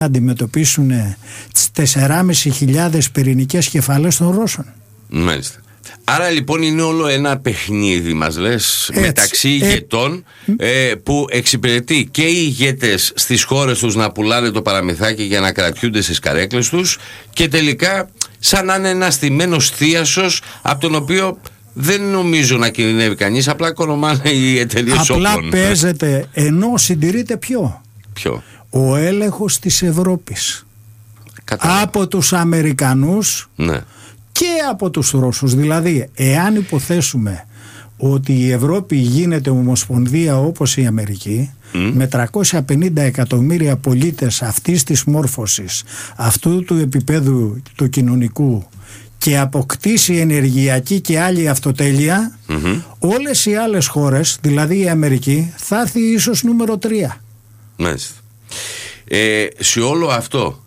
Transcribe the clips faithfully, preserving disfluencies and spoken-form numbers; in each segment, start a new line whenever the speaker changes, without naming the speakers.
να αντιμετωπίσουν τις τεσσεράμισι χιλιάδες πυρηνικές κεφάλες των Ρώσων.
Μάλιστα. Άρα λοιπόν είναι όλο ένα παιχνίδι, μας λες, έτσι, μεταξύ ηγετών ε, ε, που εξυπηρετεί και οι ηγέτες στις χώρες τους να πουλάνε το παραμυθάκι για να κρατιούνται στις καρέκλες τους, και τελικά σαν να είναι ένας στημένος θίασος από τον οποίο δεν νομίζω να κινδυνεύει κανείς, απλά κονομάνε οι εταιρείες όπλων.
Απλά παίζεται, ενώ συντηρείται ποιο?
Ποιο?
Ο έλεγχος της Ευρώπης. Κατάλαβα. Από τους Αμερικανούς, ναι, και από τους Ρώσους. Δηλαδή, εάν υποθέσουμε ότι η Ευρώπη γίνεται ομοσπονδία όπως η Αμερική, mm. με τριακόσια πενήντα εκατομμύρια πολίτες αυτής της μόρφωσης, αυτού του επίπεδου του κοινωνικού, και αποκτήσει ενεργειακή και άλλη αυτοτέλεια, mm-hmm. όλες οι άλλες χώρες, δηλαδή η Αμερική, θα έρθει ίσως νούμερο τρία.
Μάλιστα. Ε, σε όλο αυτό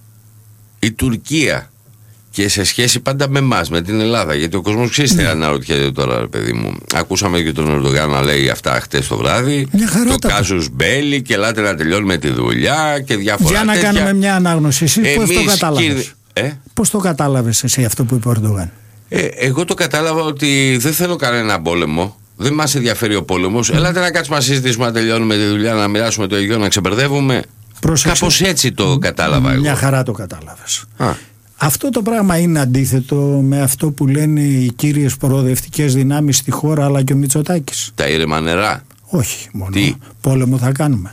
η Τουρκία, και σε σχέση πάντα με εμάς, με την Ελλάδα, γιατί ο κόσμος ξέρει τι αναρωτιέται τώρα, ρε παιδί μου. Ακούσαμε και τον Ερντογάν να λέει αυτά χτες το βράδυ, το κάζους μπέλι, και ελάτε να τελειώνουμε τη δουλειά και διάφορα
για να
τέτοια.
κάνουμε μια ανάγνωση. Εσύ πώς το κατάλαβες? Κύριε...
Ε?
Πώς το κατάλαβες εσύ αυτό που είπε ο Ερντογάν?
Ε, εγώ το κατάλαβα ότι δεν θέλω κανένα πόλεμο. Δεν μας ενδιαφέρει ο πόλεμος. Mm. Ελάτε να κάτσουμε να συζητήσουμε, να τελειώνουμε τη δουλειά, να μοιράσουμε το Αιγαίο, να ξεμπερδεύουμε. Πρόσεξε. Κάπως έτσι το κατάλαβα εγώ.
Μια χαρά το κατάλαβες. Α. Αυτό το πράγμα είναι αντίθετο με αυτό που λένε οι κύριες προοδευτικές δυνάμεις στη χώρα, αλλά και ο Μητσοτάκης.
Τα ήρεμα νερά.
Όχι μόνο.
Τι?
Πόλεμο θα κάνουμε.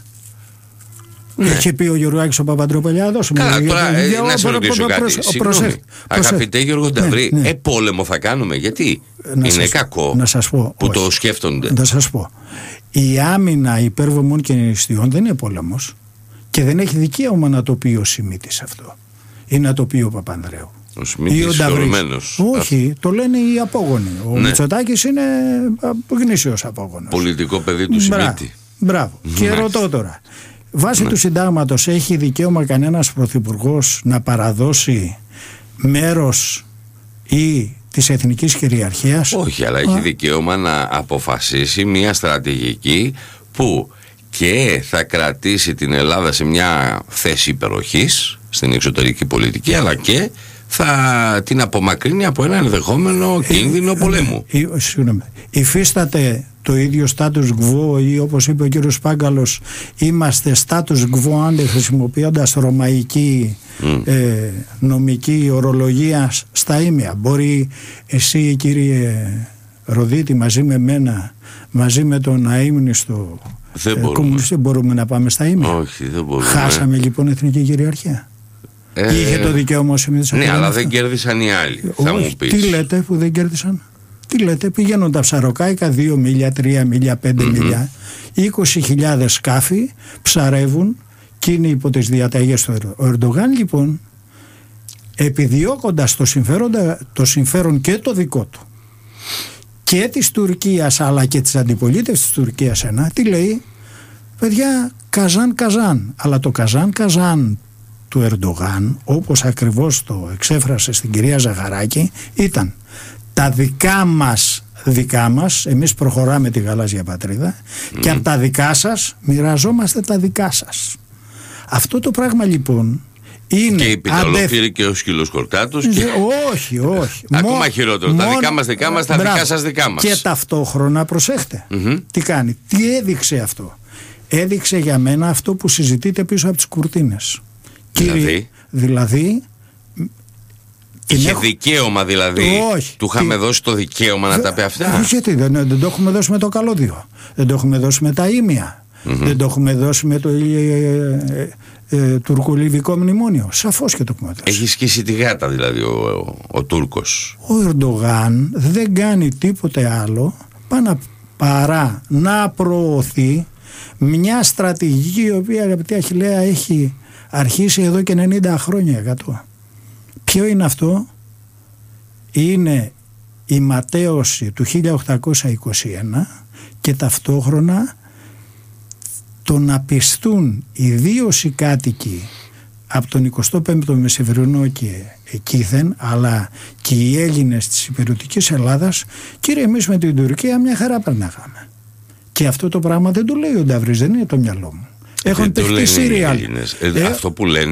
Ναι. Έχει πει ο Γιωργάκης ο Παπαντρεοπελιάδος.
Καλά, τώρα ε, να σε ρωτήσω κάτι. Συγγνώμη, αγαπητέ Γιώργο Νταβρή, ναι, ναι. ε, πόλεμο θα κάνουμε, γιατί να είναι σας, κακό
να σας πω,
που
όχι,
το σκέφτονται.
Να σας πω, η άμυνα υπέρβομων και νηστιών δεν είναι πόλεμος, και δεν έχει δικαίωμα να το πει ο Σιμίτης αυτό, ή να το πει ο Παπανδρέου.
Ο Σιμίτης θεωρημένος.
Όχι, το λένε οι απόγονοι. Ο ναι. Μητσοτάκης είναι γνήσιος απόγονος.
Πολιτικό παιδί του Σιμίτη.
Μπράβο. Και ρωτώ τώρα, βάσει ναι. του συντάγματος, έχει δικαίωμα κανένας πρωθυπουργός να παραδώσει μέρος ή της εθνικής κυριαρχίας?
Όχι, αλλά έχει δικαίωμα να αποφασίσει μια στρατηγική που και θα κρατήσει την Ελλάδα σε μια θέση υπεροχής στην εξωτερική πολιτική, αλλά και θα την απομακρύνει από ένα ενδεχόμενο κίνδυνο ε, πολέμου.
Ε, ε, συγγνώμη. Υφίσταται το ίδιο status quo, ή όπως είπε ο κύριος Πάγκαλος, είμαστε status quo αν χρησιμοποιώντας ρωμαϊκή mm. ε, νομική ορολογία στα ήμια? Μπορεί εσύ, κύριε Ροδίτη, μαζί με μένα, μαζί με τον αείμνηστο
δεν μπορούμε.
κομμουνιστή, μπορούμε να πάμε στα ήμια?
Όχι, δεν μπορούμε.
Χάσαμε λοιπόν εθνική κυριαρχία. Ε, Είχε το δικαίωμα ο Σιμίτης?
Ναι, αλλά δεν κέρδισαν οι άλλοι.
Όχι,
θα μου πεις.
Τι λέτε που δεν κέρδισαν? Τι λέτε? Πηγαίνουν τα ψαροκάικα, δύο μίλια, τρία μίλια, πέντε mm-hmm. μίλια, είκοσι χιλιάδες σκάφη ψαρεύουν, και είναι υπό τις διαταγές του. Ο Ερντογάν λοιπόν, επιδιώκοντας το συμφέρον, το συμφέρον και το δικό του και της Τουρκίας, αλλά και της αντιπολίτευσης της Τουρκίας, ένα, τι λέει? Παιδιά, Καζάν Καζάν. Αλλά το Καζάν Καζάν του Ερντογάν, όπως ακριβώς το εξέφρασε στην κυρία Ζαχαράκη, ήταν τα δικά μας δικά μας, εμείς προχωράμε τη γαλάζια πατρίδα, mm. και από τα δικά σας μοιραζόμαστε τα δικά σας. Αυτό το πράγμα λοιπόν είναι.
Και η πιταλόφυρη και ο σκύλος κορτάτος. Και...
όχι, όχι.
Ακόμα
Μο...
χειρότερο. Μόνο... Τα δικά μας δικά μας, τα Μπράβο. Δικά σας δικά μας.
Και ταυτόχρονα προσέχτε. Mm-hmm. Τι κάνει, τι έδειξε αυτό? Έδειξε για μένα αυτό που συζητείτε πίσω από τις κουρτίνες.
Δηλαδή,
Κύριε, δηλαδή
είχε έχω... δικαίωμα δηλαδή.
Όχι.
Του είχαμε τι... δώσει το δικαίωμα να Δε... τα πει αυτά.
Γιατί δεν, δεν το έχουμε δώσει με το καλώδιο. Δεν το έχουμε δώσει με τα ήμια. Mm-hmm. Δεν το έχουμε δώσει με το ε, ε, ε, ε, τουρκολιβικό μνημόνιο. Σαφώς και το έχουμε δώσει.
Έχει σκίσει τη γάτα δηλαδή ο, ο, ο Τούρκος.
Ο Ερντογάν δεν κάνει τίποτε άλλο πάνω παρά να προωθεί μια στρατηγική, η οποία, αγαπητή Αχιλλέα, έχει αρχίσει εδώ και ενενήντα χρόνια εκατό. Ποιο είναι αυτό? Είναι η ματέωση του χίλια οκτακόσια είκοσι ένα και ταυτόχρονα το να πιστούν ιδίως οι κάτοικοι από τον εικοστό πέμπτο Μεσημβρινό και εκείθεν, αλλά και οι Έλληνες της υπηρετικής Ελλάδας, κύριε, εμείς με την Τουρκία μια χαρά περνάγαμε. Και αυτό το πράγμα δεν το λέει ο Νταβρής, δεν είναι το μυαλό μου. Έχουν παιχτεί σύριαλ.
Αυτό που λένε